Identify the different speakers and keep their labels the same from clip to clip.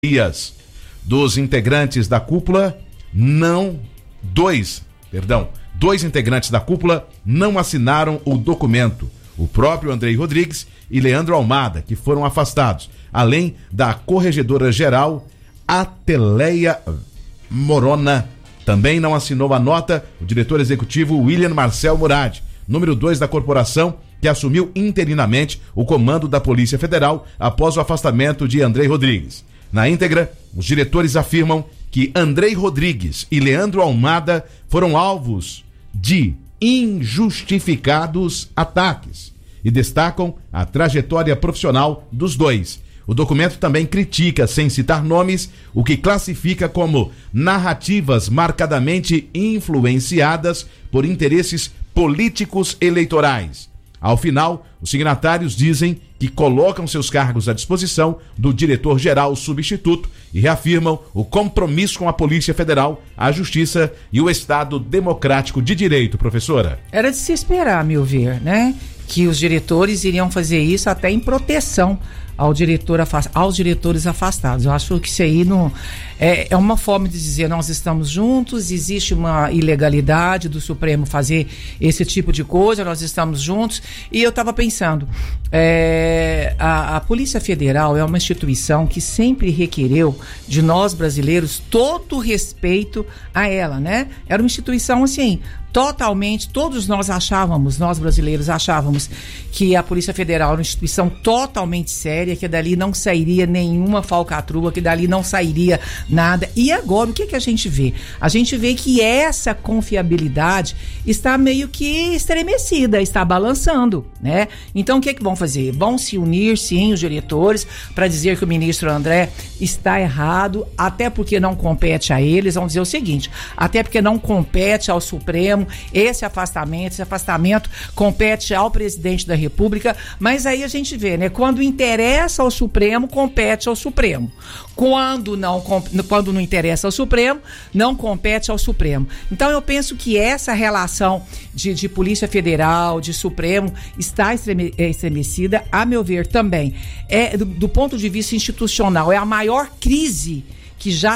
Speaker 1: Dos integrantes da cúpula, dois integrantes da cúpula não assinaram o documento. O próprio Andrei Rodrigues e Leandro Almada, que foram afastados, além da corregedora-geral Ateleia Morona. Também não assinou a nota o diretor executivo William Marcel Murad, número 2 da corporação, que assumiu interinamente o comando da Polícia Federal após o afastamento de Andrei Rodrigues. Na íntegra, os diretores afirmam que Andrei Rodrigues e Leandro Almada foram alvos de injustificados ataques e destacam a trajetória profissional dos dois. O documento também critica, sem citar nomes, o que classifica como narrativas marcadamente influenciadas por interesses políticos eleitorais. Ao final, os signatários dizem que colocam seus cargos à disposição do diretor-geral substituto e reafirmam o compromisso com a Polícia Federal, a Justiça e o Estado Democrático de Direito, professora.
Speaker 2: Era de se esperar, a meu ver, né? Que os diretores iriam fazer isso até em proteção aos diretores afastados. Eu acho que isso aí não é uma forma de dizer: nós estamos juntos, existe uma ilegalidade do Supremo fazer esse tipo de coisa, nós estamos juntos. E eu estava pensando, a Polícia Federal é uma instituição que sempre requereu de nós brasileiros todo o respeito a ela, né? Era uma instituição assim, totalmente, todos nós brasileiros achávamos que a Polícia Federal era uma instituição totalmente séria, que dali não sairia nenhuma falcatrua, que dali não sairia nada. E agora, o que a gente vê? A gente vê que essa confiabilidade está meio que estremecida, está balançando, né? Então, o que vão fazer? Vão se unir, sim, os diretores, para dizer que o ministro André está errado, até porque não compete a eles. Vão dizer o seguinte: até porque não compete ao Supremo esse afastamento compete ao presidente da República. Mas aí a gente vê, né? Quando interessa ao Supremo, compete ao Supremo. Quando não interessa ao Supremo, não compete ao Supremo. Então eu penso que essa relação de Polícia Federal, de Supremo, está estremecida, a meu ver também. Do ponto de vista institucional, é a maior crise que já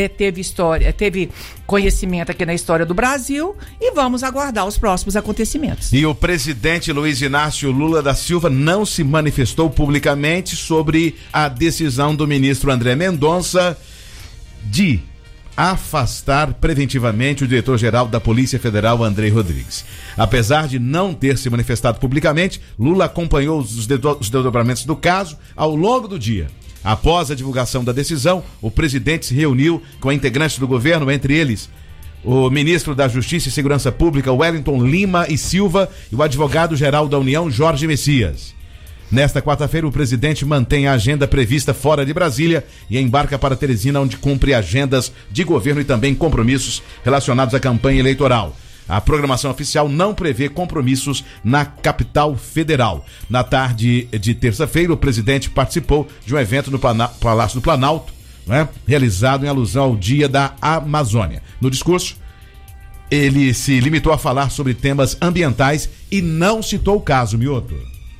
Speaker 2: teve conhecimento aqui na história do Brasil, e vamos aguardar os próximos acontecimentos.
Speaker 1: E o presidente Luiz Inácio Lula da Silva não se manifestou publicamente sobre a decisão do ministro André Mendonça de afastar preventivamente o diretor-geral da Polícia Federal, Andrei Rodrigues. Apesar de não ter se manifestado publicamente, Lula acompanhou os desdobramentos do caso ao longo do dia. Após a divulgação da decisão, o presidente se reuniu com integrantes do governo, entre eles o ministro da Justiça e Segurança Pública, Wellington Lima e Silva, e o advogado-geral da União, Jorge Messias. Nesta quarta-feira, o presidente mantém a agenda prevista fora de Brasília e embarca para Teresina, onde cumpre agendas de governo e também compromissos relacionados à campanha eleitoral. A programação oficial não prevê compromissos na capital federal. Na tarde de terça-feira, o presidente participou de um evento no Palácio do Planalto, né, realizado em alusão ao Dia da Amazônia. No discurso, ele se limitou a falar sobre temas ambientais e não citou o caso, Mioto.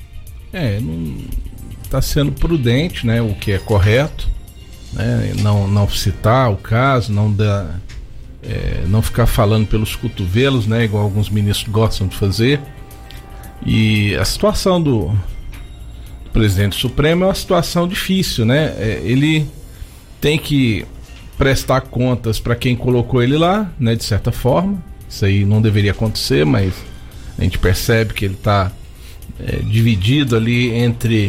Speaker 3: Não está sendo prudente, né, o que é correto, né, não citar o caso, não ficar falando pelos cotovelos, né, igual alguns ministros gostam de fazer. E a situação do presidente Supremo é uma situação difícil, né? Ele tem que prestar contas para quem colocou ele lá, né, de certa forma. Isso aí não deveria acontecer, mas a gente percebe que ele está dividido ali entre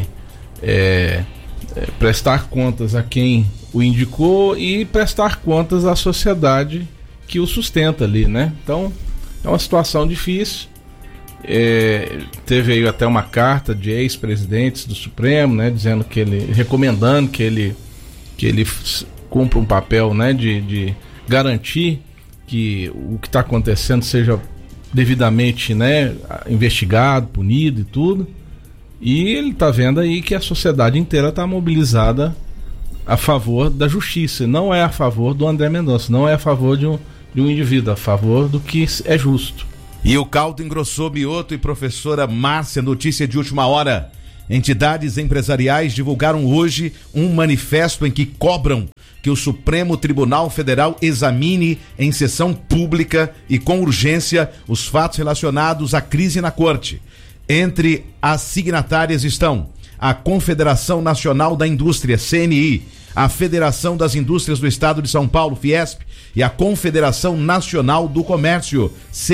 Speaker 3: prestar contas a quem o indicou e prestar contas à sociedade que o sustenta ali, né? Então é uma situação difícil. Teve aí até uma carta de ex-presidentes do Supremo, né, dizendo recomendando que ele cumpra um papel, né, de garantir que o que está acontecendo seja devidamente, né, investigado, punido e tudo. E ele está vendo aí que a sociedade inteira está mobilizada a favor da justiça, não é a favor do André Mendonça, não é a favor de um indivíduo, a favor do que é justo.
Speaker 1: E o caldo engrossou, Mioto e professora Márcia, notícia de última hora. Entidades empresariais divulgaram hoje um manifesto em que cobram que o Supremo Tribunal Federal examine em sessão pública e com urgência os fatos relacionados à crise na Corte. Entre as signatárias estão a Confederação Nacional da Indústria, CNI, a Federação das Indústrias do Estado de São Paulo, Fiesp, e a Confederação Nacional do Comércio,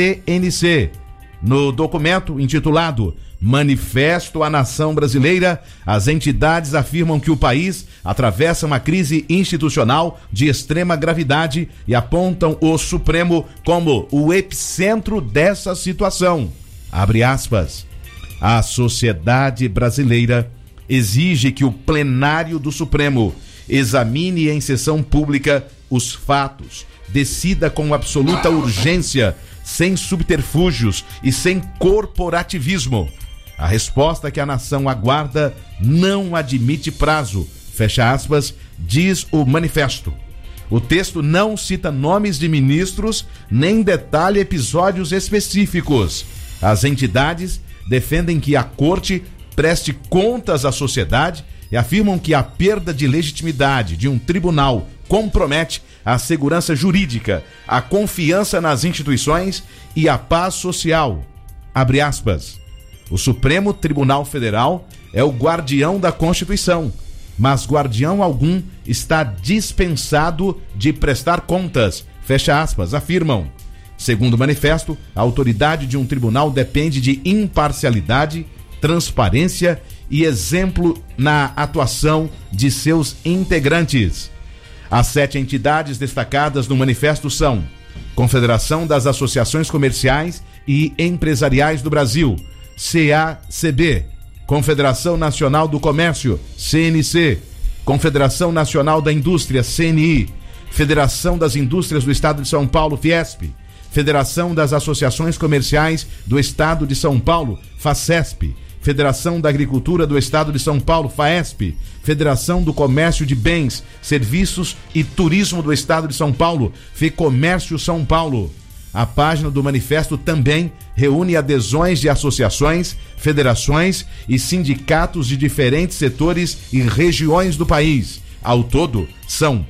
Speaker 1: CNC. No documento intitulado Manifesto à Nação Brasileira, as entidades afirmam que o país atravessa uma crise institucional de extrema gravidade e apontam o Supremo como o epicentro dessa situação. Abre aspas. A sociedade brasileira exige que o plenário do Supremo examine em sessão pública os fatos, decida com absoluta urgência, sem subterfúgios e sem corporativismo. A resposta que a nação aguarda não admite prazo, fecha aspas, diz o manifesto. O texto não cita nomes de ministros, nem detalha episódios específicos. As entidades defendem que a Corte preste contas à sociedade e afirmam que a perda de legitimidade de um tribunal compromete a segurança jurídica, a confiança nas instituições e a paz social. Abre aspas. O Supremo Tribunal Federal é o guardião da Constituição, mas guardião algum está dispensado de prestar contas, fecha aspas, afirmam. Segundo o manifesto, a autoridade de um tribunal depende de imparcialidade, transparência e exemplo na atuação de seus integrantes. As 7 entidades destacadas no manifesto são Confederação das Associações Comerciais e Empresariais do Brasil, CACB, Confederação Nacional do Comércio, CNC, Confederação Nacional da Indústria, CNI, Federação das Indústrias do Estado de São Paulo, Fiesp, Federação das Associações Comerciais do Estado de São Paulo, FACESP, Federação da Agricultura do Estado de São Paulo, FAESP, Federação do Comércio de Bens, Serviços e Turismo do Estado de São Paulo, FEComércio São Paulo. A página do manifesto também reúne adesões de associações, federações e sindicatos de diferentes setores e regiões do país. Ao todo, são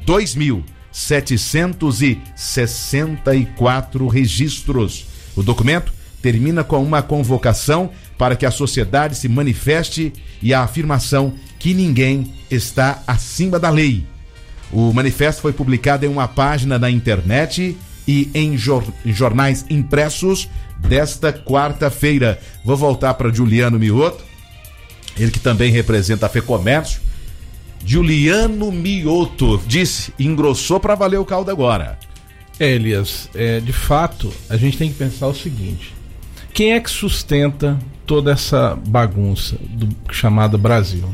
Speaker 1: 2.764 registros. O documento termina com uma convocação para que a sociedade se manifeste e a afirmação que ninguém está acima da lei. O manifesto foi publicado em uma página na internet e em jornais impressos desta quarta-feira. Vou voltar para Juliano Mioto, ele que também representa a FEComércio. Juliano Mioto disse, engrossou para valer o caldo agora.
Speaker 3: Elias, de fato, a gente tem que pensar o seguinte: quem é que sustenta toda essa bagunça chamada Brasil?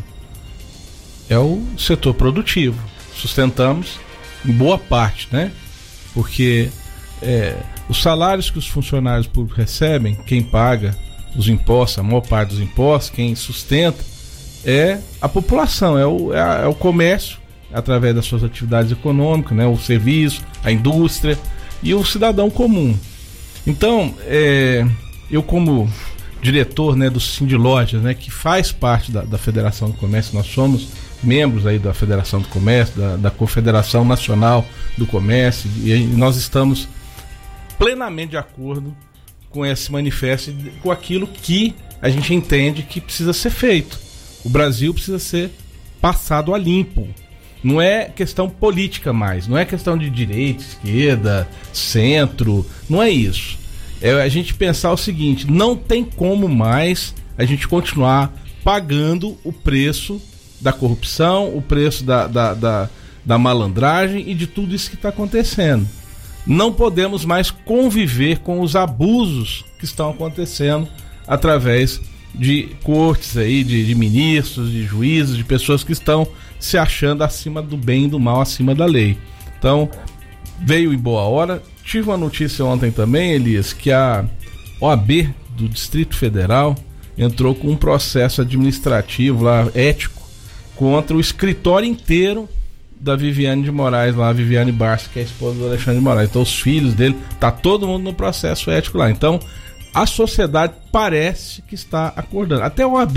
Speaker 3: É o setor produtivo. Sustentamos em boa parte, né? Porque os salários que os funcionários públicos recebem, quem paga os impostos, a maior parte dos impostos, quem sustenta é a população, é o comércio, através das suas atividades econômicas, né? O serviço, a indústria e o cidadão comum. Então, eu como diretor, né, do Sindilojas, né, que faz parte da Federação do Comércio, nós somos membros aí da Federação do Comércio, da Confederação Nacional do Comércio, e nós estamos plenamente de acordo com esse manifesto e com aquilo que a gente entende que precisa ser feito. O Brasil precisa ser passado a limpo. Não é questão política mais, não é questão de direita, esquerda, centro, não é isso. É a gente pensar o seguinte: não tem como mais a gente continuar pagando o preço da corrupção, o preço da malandragem e de tudo isso que está acontecendo. Não podemos mais conviver com os abusos que estão acontecendo através de cortes aí, de ministros, de juízes, de pessoas que estão se achando acima do bem e do mal, acima da lei. Então, veio em boa hora. Tive uma notícia ontem também, Elias, que a OAB do Distrito Federal entrou com um processo administrativo lá, ético, contra o escritório inteiro da Viviane de Moraes lá, a Viviane Barça, que é a esposa do Alexandre de Moraes. Então os filhos dele, tá todo mundo no processo ético lá. Então a sociedade parece que está acordando. Até a OAB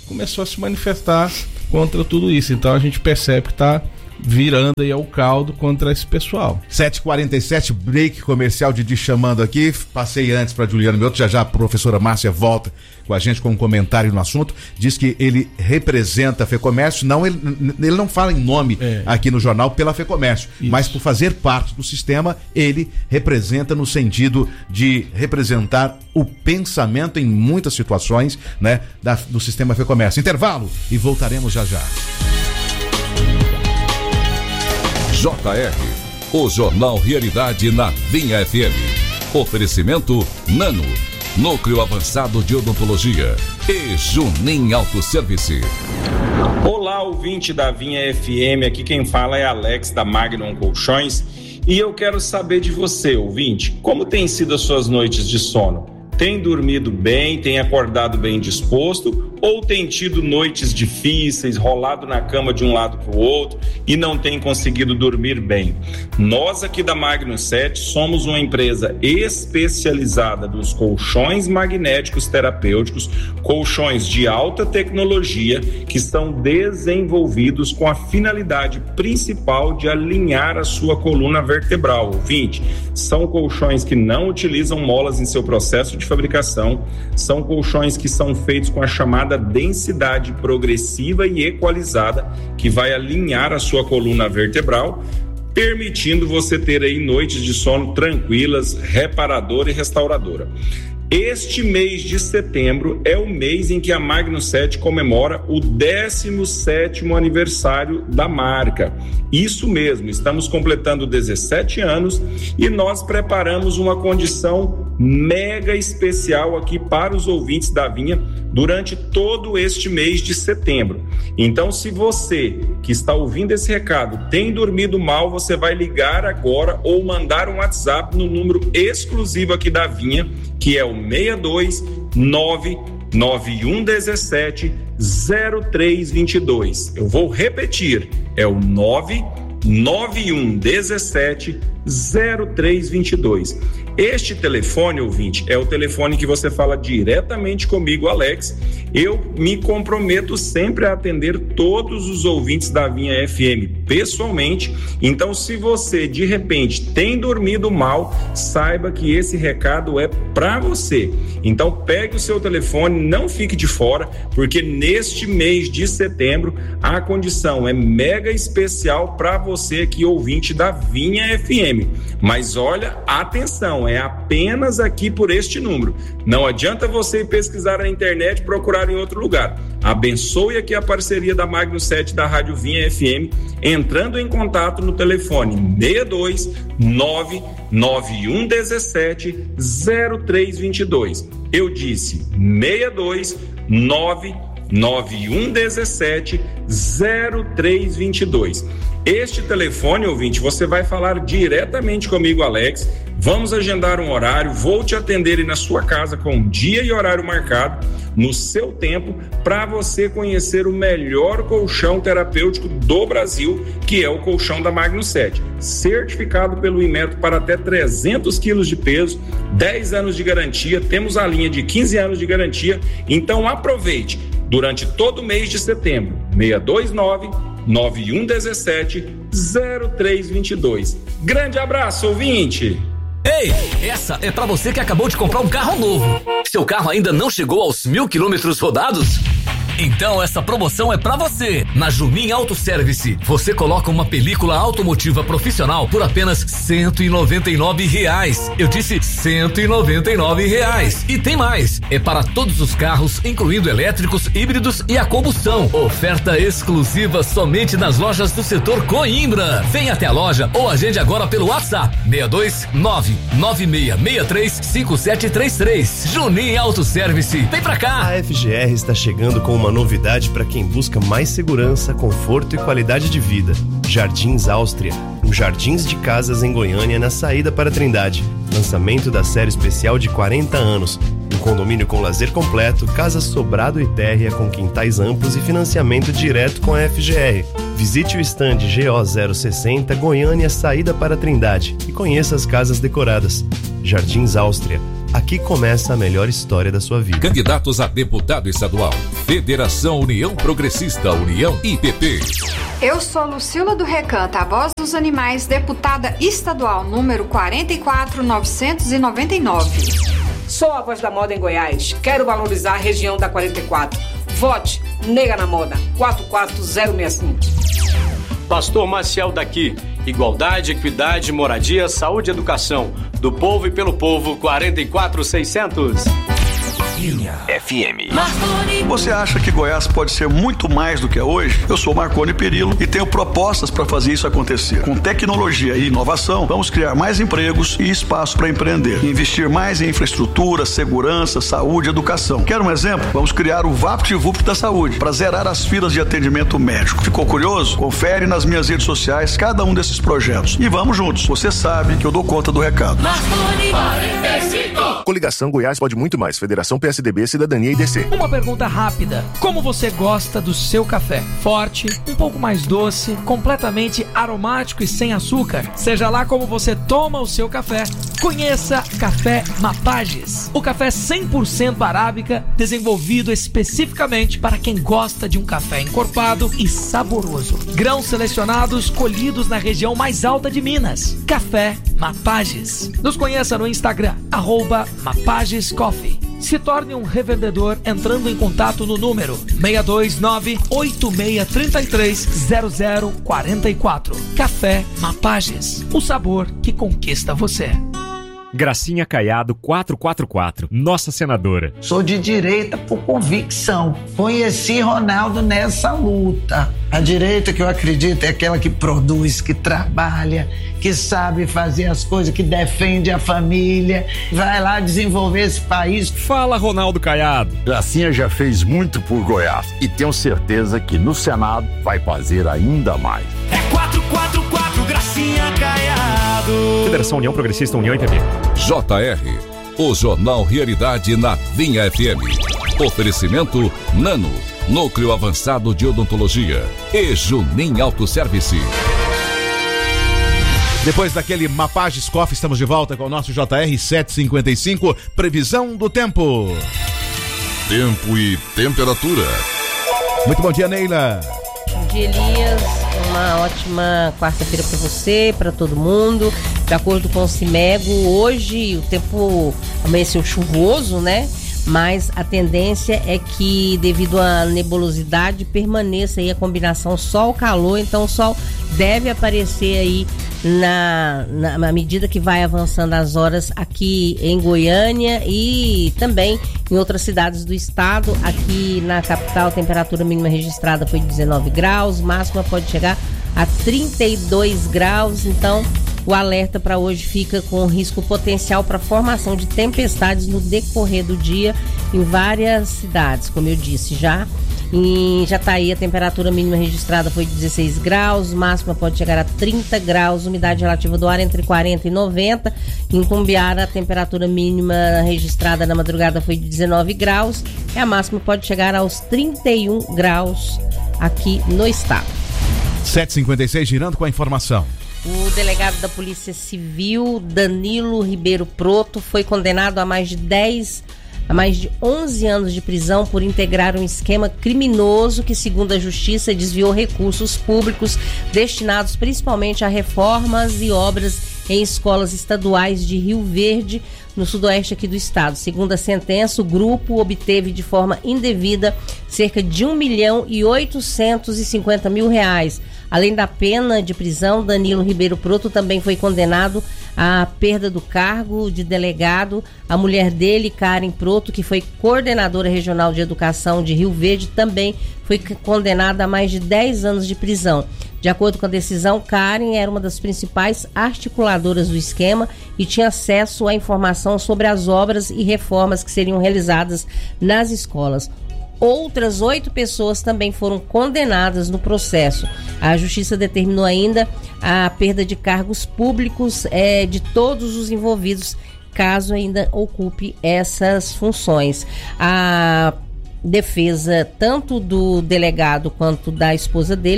Speaker 3: começou a se manifestar contra tudo isso. Então a gente percebe que está virando aí ao caldo contra esse pessoal.
Speaker 1: 7h47, break comercial, Didi chamando aqui. Passei antes para Juliano Mioto, já a professora Márcia volta com a gente com um comentário no assunto. Diz que ele representa a FEComércio, ele não fala em nome aqui no jornal pela FEComércio, mas por fazer parte do sistema, ele representa no sentido de representar o pensamento em muitas situações, né, do sistema FEComércio. Intervalo e voltaremos já já.
Speaker 4: JR, o Jornal Realidade na Vinha FM. Oferecimento Nano, Núcleo Avançado de Odontologia e Junim Autosservice.
Speaker 5: Olá, ouvinte da Vinha FM, aqui quem fala é Alex da Magnum Colchões e eu quero saber de você, ouvinte, como tem sido as suas noites de sono? Tem dormido bem, tem acordado bem disposto ou tem tido noites difíceis, rolado na cama de um lado para o outro e não tem conseguido dormir bem? Nós aqui da Magnum 7 somos uma empresa especializada nos colchões magnéticos terapêuticos, colchões de alta tecnologia que são desenvolvidos com a finalidade principal de alinhar a sua coluna vertebral. Ouvinte, são colchões que não utilizam molas em seu processo de fabricação, são colchões que são feitos com a chamada densidade progressiva e equalizada, que vai alinhar a sua coluna vertebral, permitindo você ter aí noites de sono tranquilas, reparadora e restauradora. Este mês de setembro é o mês em que a Magnum 7 comemora o 17º aniversário da marca. Isso mesmo, estamos completando 17 anos e nós preparamos uma condição mega especial aqui para os ouvintes da Vinha durante todo este mês de setembro. Então, se você que está ouvindo esse recado tem dormido mal, você vai ligar agora ou mandar um WhatsApp no número exclusivo aqui da Vinha, que é o 62991170322. Eu vou repetir, é o 991170322. Este telefone, ouvinte, é o telefone que você fala diretamente comigo, Alex. Eu me comprometo sempre a atender todos os ouvintes da Vinha FM pessoalmente. Então, se você de repente tem dormido mal, saiba que esse recado é para você. Então, pegue o seu telefone, não fique de fora, porque neste mês de setembro a condição é mega especial para você que ouvinte da Vinha FM. Mas olha, atenção, é apenas aqui por este número. Não adianta você ir pesquisar na internet e procurar em outro lugar. Abençoe aqui a parceria da Magnum 7 da Rádio Vinha FM, entrando em contato no telefone 62991170322. Eu disse 62991170322. Este telefone, ouvinte, você vai falar diretamente comigo, Alex. Vamos agendar um horário, vou te atender aí na sua casa com dia e horário marcado, no seu tempo, para você conhecer o melhor colchão terapêutico do Brasil, que é o colchão da Magnum 7. Certificado pelo Inmetro para até 300 quilos de peso, 10 anos de garantia, temos a linha de 15 anos de garantia. Então aproveite, durante todo o mês de setembro, 62991170322. Grande abraço, ouvinte!
Speaker 6: Ei, essa é pra você que acabou de comprar um carro novo. Seu carro ainda não chegou aos 1.000 quilômetros rodados? Então essa promoção é pra você. Na Junim Autosservice, você coloca uma película automotiva profissional por apenas R$199. Eu disse R$199. E tem mais, é para todos os carros, incluindo elétricos, híbridos e a combustão. Oferta exclusiva somente nas lojas do setor Coimbra. Vem até a loja ou agende agora pelo WhatsApp 62996635733. Junim Autosservice, vem pra cá.
Speaker 7: A FGR está chegando com uma novidade para quem busca mais segurança, conforto e qualidade de vida. Jardins Áustria, um jardins de casas em Goiânia na saída para Trindade. Lançamento da série especial de 40 anos. Um condomínio com lazer completo, casa sobrado e térrea com quintais amplos e financiamento direto com a FGR. Visite o stand GO060 Goiânia, saída para Trindade, e conheça as casas decoradas. Jardins Áustria, Aqui começa a melhor história da sua vida.
Speaker 4: Candidatos a deputado estadual. Federação União Progressista, União IPP.
Speaker 8: Eu sou Lucila do Recanto, a voz dos animais, deputada estadual número 44999.
Speaker 9: Sou a voz da moda em Goiás. Quero valorizar a região da 44. Vote Nega na Moda, 44065.
Speaker 10: Pastor Maciel daqui. Igualdade, equidade, moradia, saúde e educação. Do povo e pelo povo, 44600.
Speaker 11: FM. Você acha que Goiás pode ser muito mais do que é hoje? Eu sou Marconi Perillo e tenho propostas para fazer isso acontecer. Com tecnologia e inovação, vamos criar mais empregos e espaço para empreender. Investir mais em infraestrutura, segurança, saúde e educação. Quer um exemplo? Vamos criar o VaptVupt da saúde para zerar as filas de atendimento médico. Ficou curioso? Confere nas minhas redes sociais cada um desses projetos. E vamos juntos. Você sabe que eu dou conta do recado.
Speaker 12: Coligação Goiás pode muito mais. Federação PSDB, Cidadania e DC.
Speaker 13: Uma pergunta rápida. Como você gosta do seu café? Forte, um pouco mais doce, completamente aromático e sem açúcar? Seja lá como você toma o seu café, conheça Café Mapages. O café 100% arábica, desenvolvido especificamente para quem gosta de um café encorpado e saboroso. Grãos selecionados, colhidos na região mais alta de Minas. Café Mapages. Nos conheça no Instagram, @MapagesCoffee. Se torne um revendedor entrando em contato no número 629-8633-0044. Café Mapages, o sabor que conquista você.
Speaker 14: Gracinha Caiado 444, nossa senadora.
Speaker 15: Sou de direita por convicção. Conheci Ronaldo nessa luta. A direita que eu acredito é aquela que produz, que trabalha, que sabe fazer as coisas, que defende a família, vai lá desenvolver esse país.
Speaker 14: Fala, Ronaldo Caiado.
Speaker 16: Gracinha já fez muito por Goiás e tenho certeza que no Senado vai fazer ainda mais.
Speaker 17: É 444 Gracinha Caiado.
Speaker 14: Federação União Progressista, União IPP.
Speaker 4: JR, o Jornal Realidade na Vinha FM. Oferecimento Nano, Núcleo Avançado de Odontologia e Junim Autosservice.
Speaker 1: Depois daquele Mapages Coffee, estamos de volta com o nosso JR 755, previsão do tempo.
Speaker 4: Tempo e temperatura.
Speaker 1: Muito bom dia, Neila.
Speaker 18: Bom dia, Elias. Uma ótima quarta-feira para você, para todo mundo. De acordo com o CIMEGO, hoje o tempo amanheceu chuvoso, né? Mas a tendência é que, devido à nebulosidade, permaneça aí a combinação sol-calor. Então o sol deve aparecer aí na medida que vai avançando as horas aqui em Goiânia e também em outras cidades do estado. Aqui na capital, a temperatura mínima registrada foi 19 graus, máxima pode chegar a 32 graus. Então o alerta para hoje fica com risco potencial para formação de tempestades no decorrer do dia em várias cidades, como eu disse já. Em Jataí, a temperatura mínima registrada foi 16 graus, máxima pode chegar a 30 graus, umidade relativa do ar entre 40 e 90. Em Tumbiara, a temperatura mínima registrada na madrugada foi de 19 graus e a máxima pode chegar aos 31 graus aqui no estado.
Speaker 1: 7h56, girando com a informação.
Speaker 18: O delegado da Polícia Civil, Danilo Ribeiro Proto, foi condenado a mais de 11 anos de prisão por integrar um esquema criminoso que, segundo a Justiça, desviou recursos públicos destinados principalmente a reformas e obras em escolas estaduais de Rio Verde, no sudoeste aqui do estado. Segundo a sentença, o grupo obteve de forma indevida cerca de R$1.850.000. Além da pena de prisão, Danilo Ribeiro Proto também foi condenado à perda do cargo de delegado. A mulher dele, Karen Proto, que foi coordenadora regional de educação de Rio Verde, também foi condenada a mais de 10 anos de prisão. De acordo com a decisão, Karen era uma das principais articuladoras do esquema e tinha acesso à informação sobre as obras e reformas que seriam realizadas nas escolas. Outras 8 pessoas também foram condenadas no processo. A Justiça determinou ainda a perda de cargos públicos de todos os envolvidos, caso ainda ocupe essas funções. A defesa, tanto do delegado quanto da esposa dele,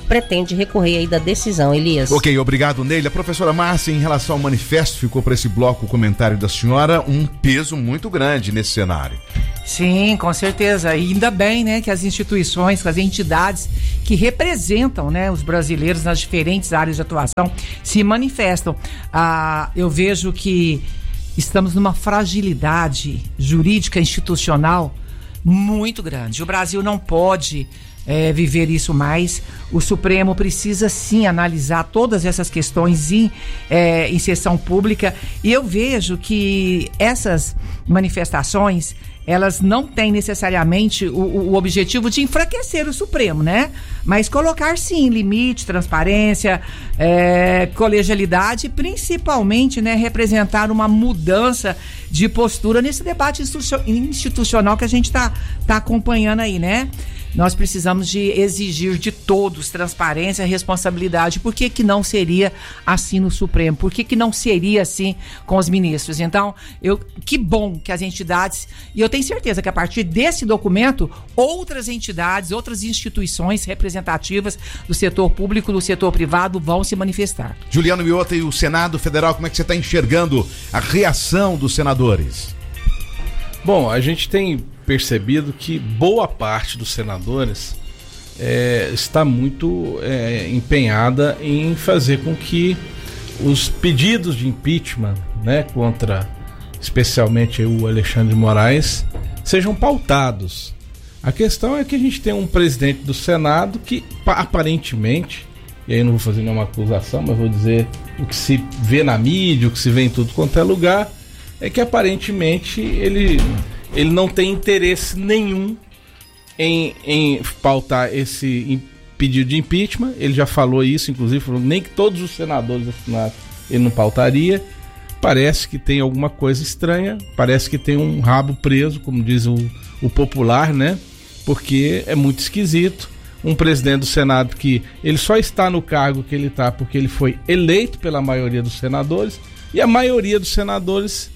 Speaker 18: pretende recorrer aí da decisão, Elias.
Speaker 1: Ok, obrigado, Neila. Professora Márcia, em relação ao manifesto, ficou para esse bloco o comentário da senhora um peso muito grande nesse cenário.
Speaker 2: Sim, com certeza. E ainda bem, né, que as instituições, as entidades que representam, né, os brasileiros nas diferentes áreas de atuação se manifestam. Eu vejo que estamos numa fragilidade jurídica institucional muito grande. O Brasil não pode viver isso mais. O Supremo precisa sim analisar todas essas questões em sessão pública, e eu vejo que essas manifestações, elas não têm necessariamente o objetivo de enfraquecer o Supremo, né? Mas colocar sim limite, transparência, colegialidade, principalmente, né, representar uma mudança de postura nesse debate institucional que a gente tá acompanhando aí, né? Nós precisamos de exigir de todos transparência e responsabilidade. Por que não seria assim no Supremo? Por que não seria assim com os ministros? Então, que bom que as entidades, e eu tenho certeza que a partir desse documento, outras entidades, outras instituições representativas do setor público, do setor privado vão se manifestar.
Speaker 1: Juliano Miota, e o Senado Federal, como é que você está enxergando a reação dos senadores?
Speaker 3: Bom, a gente tem percebido que boa parte dos senadores está muito empenhada em fazer com que os pedidos de impeachment, né, contra especialmente o Alexandre de Moraes, sejam pautados. A questão é que a gente tem um presidente do Senado que aparentemente, e aí não vou fazer nenhuma acusação, mas vou dizer o que se vê na mídia, o que se vê em tudo quanto é lugar, é que aparentemente ele não tem interesse nenhum em pautar esse pedido de impeachment. Ele já falou isso, inclusive, falou nem que todos os senadores assinaram, ele não pautaria. Parece que tem alguma coisa estranha, parece que tem um rabo preso, como diz o popular, né? Porque é muito esquisito um presidente do Senado que ele só está no cargo que ele está porque ele foi eleito pela maioria dos senadores, e a maioria dos senadores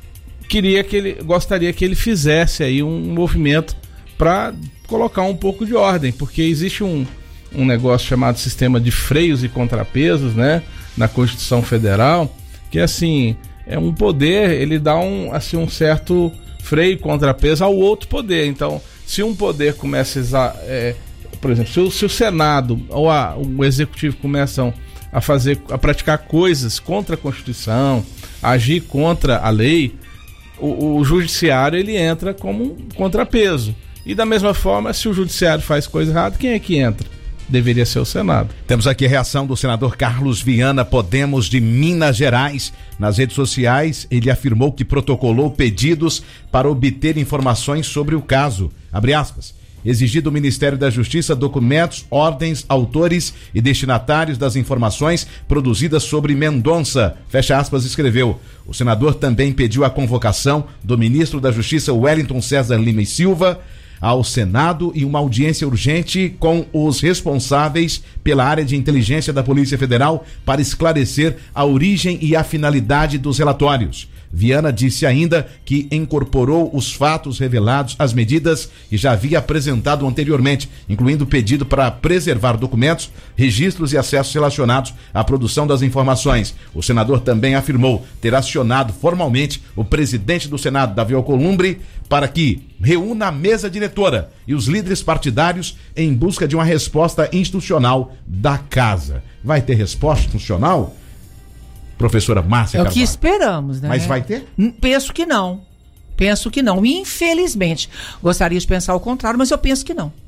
Speaker 3: gostaria que ele fizesse aí um movimento para colocar um pouco de ordem, porque existe um negócio chamado sistema de freios e contrapesos, né, na Constituição Federal, que assim, é um poder, ele dá um certo freio e contrapeso ao outro poder. Então, se um poder começa por exemplo, se o Senado ou o Executivo começam a praticar coisas contra a Constituição, a agir contra a lei, o Judiciário ele entra como um contrapeso. E da mesma forma, se o Judiciário faz coisa errada, quem é que entra? Deveria ser o Senado.
Speaker 1: Temos aqui a reação do senador Carlos Viana, Podemos, de Minas Gerais. Nas redes sociais, ele afirmou que protocolou pedidos para obter informações sobre o caso. Abre aspas. Exigir do Ministério da Justiça documentos, ordens, autores e destinatários das informações produzidas sobre Mendonça. Fecha aspas, escreveu. O senador também pediu a convocação do ministro da Justiça, Wellington César Lima e Silva, ao Senado e uma audiência urgente com os responsáveis pela área de inteligência da Polícia Federal para esclarecer a origem e a finalidade dos relatórios. Viana disse ainda que incorporou os fatos revelados às medidas que já havia apresentado anteriormente, incluindo o pedido para preservar documentos, registros e acessos relacionados à produção das informações. O senador também afirmou ter acionado formalmente o presidente do Senado, Davi Alcolumbre, para que reúna a mesa diretora e os líderes partidários em busca de uma resposta institucional da casa. Vai ter resposta institucional? Professora Márcia
Speaker 2: Carvalho. É o que esperamos, né?
Speaker 1: Mas vai ter?
Speaker 2: Penso que não. Infelizmente. Gostaria de pensar o contrário, mas eu penso que não.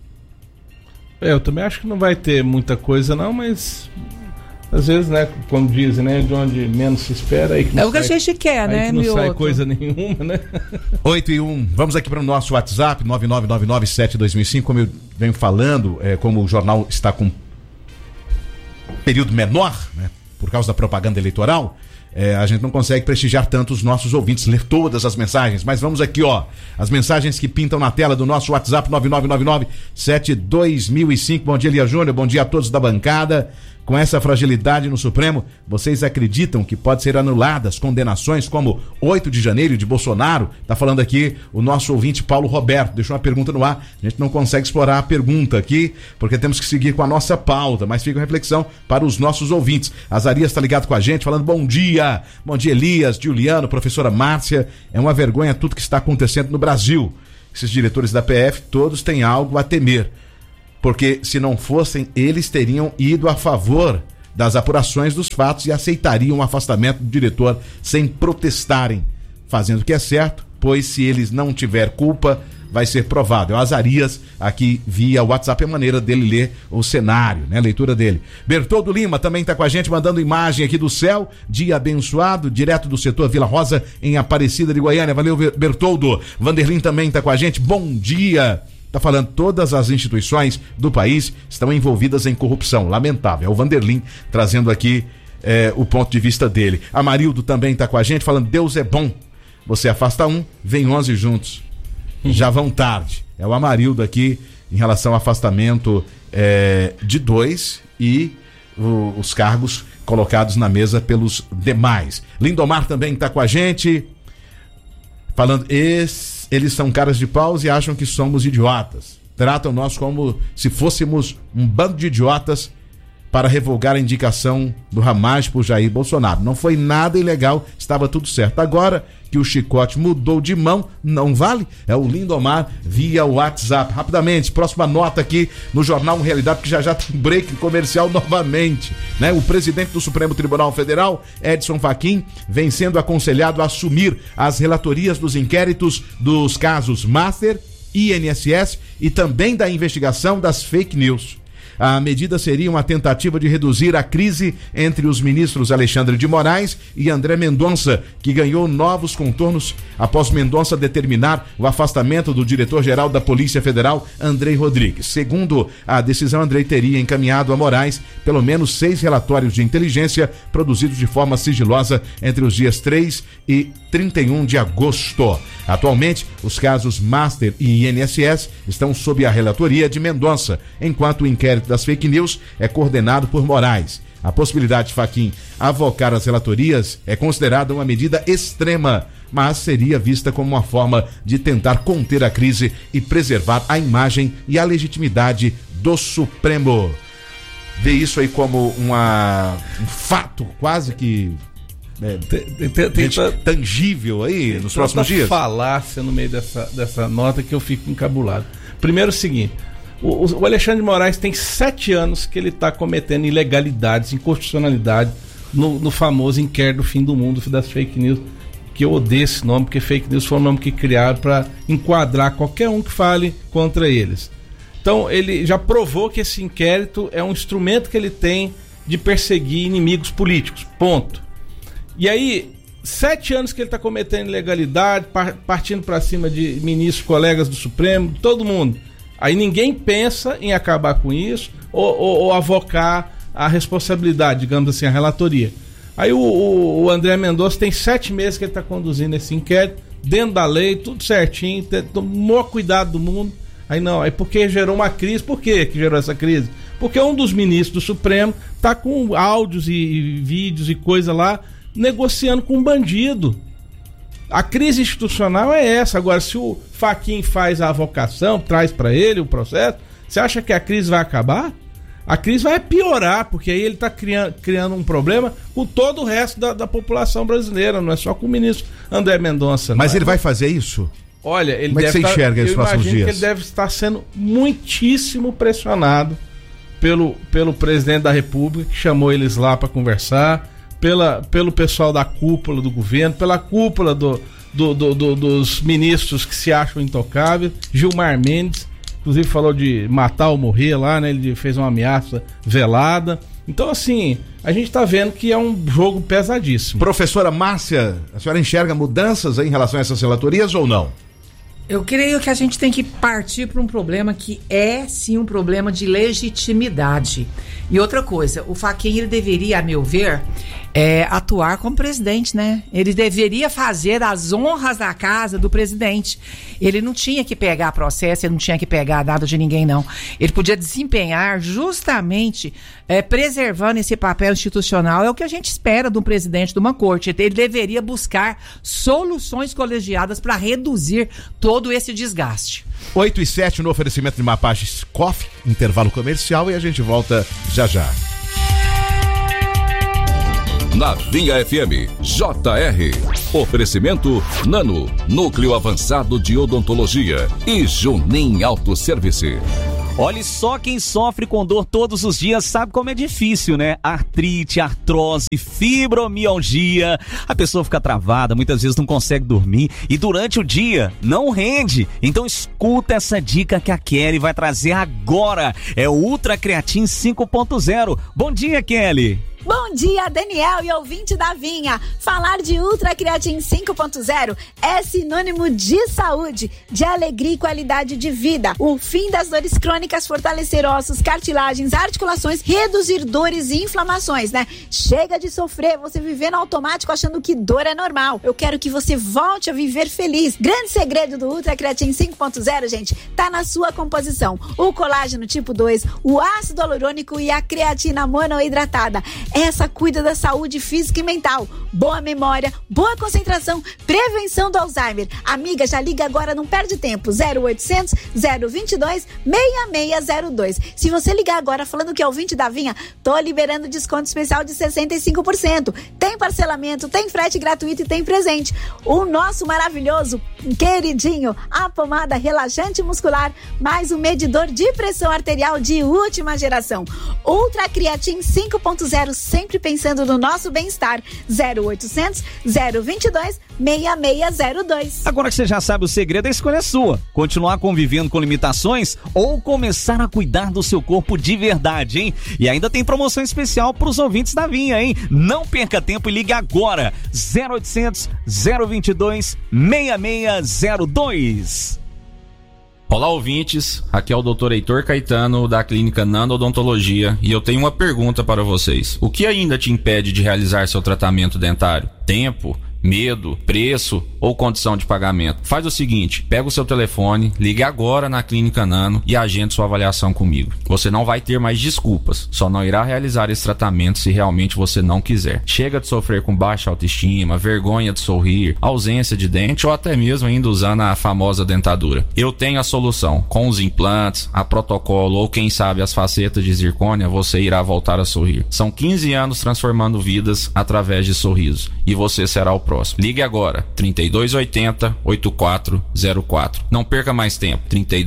Speaker 3: Eu também acho que não vai ter muita coisa não, mas às vezes, né, como dizem, né, de onde menos se espera aí que não
Speaker 2: é o que a gente quer, né,
Speaker 3: que não sai coisa nenhuma, né?
Speaker 1: 8:01. Vamos aqui para o nosso WhatsApp 9999972005. Como eu venho falando, como o jornal está com período menor, né, por causa da propaganda eleitoral, a gente não consegue prestigiar tanto os nossos ouvintes, ler todas as mensagens, mas vamos aqui, as mensagens que pintam na tela do nosso WhatsApp 9999972005. Bom dia, Lia Júnior, bom dia a todos da bancada. Com essa fragilidade no Supremo, vocês acreditam que pode ser anuladas condenações como 8 de janeiro de Bolsonaro? Tá falando aqui o nosso ouvinte Paulo Roberto. Deixou uma pergunta no ar. A gente não consegue explorar a pergunta aqui, porque temos que seguir com a nossa pauta, mas fica uma reflexão para os nossos ouvintes. Azarias está ligado com a gente, falando bom dia. Bom dia, Elias, Juliano, professora Márcia. É uma vergonha tudo que está acontecendo no Brasil. Esses diretores da PF, todos têm algo a temer. Porque se não fossem, eles teriam ido a favor das apurações dos fatos e aceitariam o afastamento do diretor sem protestarem, fazendo o que é certo, pois se eles não tiver culpa, vai ser provado. É o Azarias aqui via WhatsApp, é a maneira dele ler o cenário, né? A leitura dele. Bertoldo Lima também está com a gente, mandando imagem aqui do céu, dia abençoado, direto do setor Vila Rosa, em Aparecida de Goiânia. Valeu, Bertoldo. Vanderlin também está com a gente, bom dia. Tá falando, todas as instituições do país estão envolvidas em corrupção, lamentável. É o Vanderlin trazendo aqui o ponto de vista dele. Amarildo também tá com a gente, falando, Deus é bom. Você afasta um, vem 11 juntos. Já vão tarde. É o Amarildo aqui em relação ao afastamento de 2 e os cargos colocados na mesa pelos demais. Lindomar também tá com a gente, falando, eles são caras de paus e acham que somos idiotas. Tratam nós como se fôssemos um bando de idiotas para revogar a indicação do Ramagem por Jair Bolsonaro. Não foi nada ilegal, estava tudo certo. Agora que o chicote mudou de mão, não vale? É o Lindomar via WhatsApp. Rapidamente, próxima nota aqui no Jornal Realidade, porque já tem break comercial novamente, né? O presidente do Supremo Tribunal Federal, Edson Fachin, vem sendo aconselhado a assumir as relatorias dos inquéritos dos casos Master, INSS e também da investigação das fake news. A medida seria uma tentativa de reduzir a crise entre os ministros Alexandre de Moraes e André Mendonça, que ganhou novos contornos após Mendonça determinar o afastamento do diretor-geral da Polícia Federal, Andrei Rodrigues. Segundo a decisão, Andrei teria encaminhado a Moraes pelo menos 6 relatórios de inteligência produzidos de forma sigilosa entre os dias 3 e 31 de agosto. Atualmente, os casos Master e INSS estão sob a relatoria de Mendonça, enquanto o inquérito das fake news é coordenado por Moraes. A possibilidade de Fachin avocar as relatorias é considerada uma medida extrema, mas seria vista como uma forma de tentar conter a crise e preservar a imagem e a legitimidade do Supremo. Vê isso aí como um fato quase que tangível aí nos próximos dias?
Speaker 3: Falácia no meio dessa nota que eu fico encabulado. Primeiro, o seguinte: o Alexandre de Moraes tem 7 anos que ele está cometendo ilegalidades, inconstitucionalidade no famoso inquérito do fim do mundo das fake news, que eu odeio esse nome, porque fake news foi um nome que criaram para enquadrar qualquer um que fale contra eles. Então ele já provou que esse inquérito é um instrumento que ele tem de perseguir inimigos políticos, ponto. E aí, 7 anos que ele está cometendo ilegalidade, partindo para cima de ministros, colegas do Supremo, todo mundo. Aí ninguém pensa em acabar com isso ou avocar a responsabilidade, digamos assim, a relatoria. Aí o André Mendonça tem 7 meses que ele está conduzindo esse inquérito, dentro da lei, tudo certinho, o maior cuidado do mundo. Aí não, aí porque gerou uma crise. Por que gerou essa crise? Porque um dos ministros do Supremo está com áudios e vídeos e coisa lá, negociando com um bandido. A crise institucional é essa. Agora, se o Fachin faz a avocação, traz para ele o processo, você acha que a crise vai acabar? A crise vai piorar, porque aí ele está criando um problema com todo o resto da população brasileira, não é só com o ministro André Mendonça.
Speaker 1: Mas ele vai fazer isso?
Speaker 3: Olha, ele
Speaker 1: Como é que você enxerga nos próximos dias?
Speaker 3: Que ele deve estar sendo muitíssimo pressionado pelo presidente da República, que chamou eles lá para conversar, pelo pessoal da cúpula do governo, pela cúpula dos ministros que se acham intocáveis. Gilmar Mendes, inclusive, falou de matar ou morrer lá, né? Ele fez uma ameaça velada. Então, assim, a gente está vendo que é um jogo pesadíssimo.
Speaker 1: Professora Márcia, a senhora enxerga mudanças aí em relação a essas relatorias ou não?
Speaker 2: Eu creio que a gente tem que partir para um problema que é sim um problema de legitimidade. E outra coisa, o Fachin, ele deveria, a meu ver, atuar como presidente, né? Ele deveria fazer as honras da casa do presidente. Ele não tinha que pegar processo, ele não tinha que pegar nada de ninguém, não. Ele podia desempenhar justamente preservando esse papel institucional. É o que a gente espera de um presidente de uma corte. Ele deveria buscar soluções colegiadas para reduzir todo esse desgaste.
Speaker 1: 8h07 no oferecimento de Mapaches Coffee, intervalo comercial, e a gente volta já já.
Speaker 4: Na Vinha FM, JR. Oferecimento Nano, Núcleo Avançado de Odontologia e Junim Autosservice.
Speaker 19: Olha, só quem sofre com dor todos os dias sabe como é difícil, né? Artrite, artrose, fibromialgia. A pessoa fica travada, muitas vezes não consegue dormir e durante o dia não rende. Então escuta essa dica que a Kelly vai trazer agora. É o Ultra Creatin 5.0. Bom dia, Kelly.
Speaker 20: Bom dia, Daniel e ouvinte da Vinha. Falar de Ultra Creatin 5.0 é sinônimo de saúde, de alegria e qualidade de vida. O fim das dores crônicas, fortalecer ossos, cartilagens, articulações, reduzir dores e inflamações, né? Chega de sofrer, você viver no automático achando que dor é normal. Eu quero que você volte a viver feliz. Grande segredo do Ultra Creatin 5.0, gente, tá na sua composição. O colágeno tipo 2, o ácido hialurônico e a creatina monoidratada. Essa cuida da saúde física e mental, boa memória, boa concentração, prevenção do Alzheimer. Amiga, já liga agora, não perde tempo, 0800 022 6602. Se você ligar agora falando que é ouvinte da Vinha, tô liberando desconto especial de 65%. Tem parcelamento, tem frete gratuito e tem presente. O nosso maravilhoso, queridinho, a pomada relaxante muscular, mais um medidor de pressão arterial de última geração. Ultra Creatin 5.0, sempre pensando no nosso bem-estar. 0800 022 6602.
Speaker 19: Agora que você já sabe o segredo, a escolha é sua. Continuar convivendo com limitações ou começar a cuidar do seu corpo de verdade, hein? E ainda tem promoção especial para os ouvintes da Vinha, hein? Não perca tempo e ligue agora. 0800 022 6602.
Speaker 21: Olá, ouvintes, aqui é o Dr. Heitor Caetano da Clínica Nano Odontologia e eu tenho uma pergunta para vocês. O que ainda te impede de realizar seu tratamento dentário? Tempo? Medo, preço ou condição de pagamento? Faz o seguinte, pega o seu telefone, ligue agora na Clínica Nano e agende sua avaliação comigo. Você não vai ter mais desculpas, só não irá realizar esse tratamento se realmente você não quiser. Chega de sofrer com baixa autoestima, vergonha de sorrir, ausência de dente ou até mesmo ainda usando a famosa dentadura. Eu tenho a solução. Com os implantes, a protocolo ou quem sabe as facetas de zircônia, você irá voltar a sorrir. São 15 anos transformando vidas através de sorrisos e você será o próximo. Ligue agora, 3280-8404. Não perca mais tempo,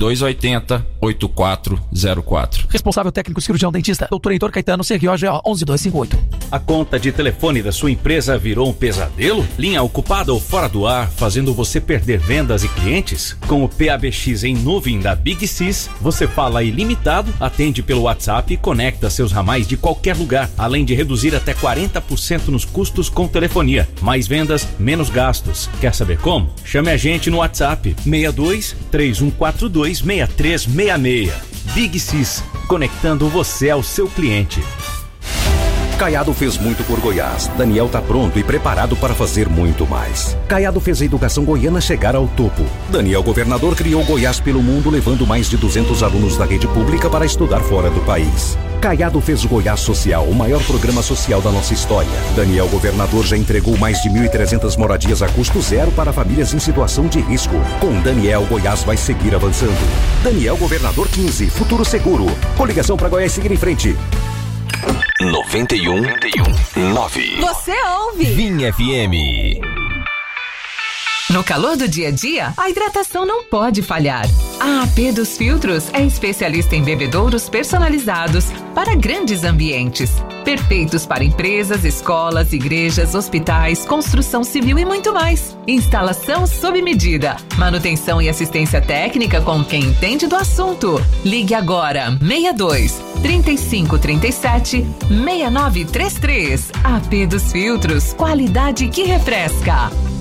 Speaker 21: 3280-8404.
Speaker 13: Responsável técnico cirurgião dentista, Dr. Heitor Caetano, CRO 11258.
Speaker 22: A conta de telefone da sua empresa virou um pesadelo? Linha ocupada ou fora do ar, fazendo você perder vendas e clientes? Com o PABX em nuvem da Big Sys, você fala ilimitado, atende pelo WhatsApp e conecta seus ramais de qualquer lugar, além de reduzir até 40% nos custos com telefonia. Mais vendas, menos gastos. Quer saber como? Chame a gente no WhatsApp 62 3142 6366. Big Sys, conectando você ao seu cliente.
Speaker 23: Caiado fez muito por Goiás. Daniel tá pronto e preparado para fazer muito mais. Caiado fez a educação goiana chegar ao topo. Daniel, governador, criou Goiás pelo mundo, levando mais de 200 alunos da rede pública para estudar fora do país. Caiado fez o Goiás Social, o maior programa social da nossa história. Daniel, governador, já entregou mais de 1.300 moradias a custo zero para famílias em situação de risco. Com Daniel, Goiás vai seguir avançando. Daniel, governador 15, futuro seguro. Coligação para Goiás seguir em frente.
Speaker 24: 91.9.
Speaker 25: Você ouve
Speaker 24: Vinha FM.
Speaker 25: No calor do dia a dia, a hidratação não pode falhar. A AP dos Filtros é especialista em bebedouros personalizados para grandes ambientes. Perfeitos para empresas, escolas, igrejas, hospitais, construção civil e muito mais. Instalação sob medida. Manutenção e assistência técnica com quem entende do assunto. Ligue agora, 62 3537 6933. AP dos Filtros, qualidade que refresca.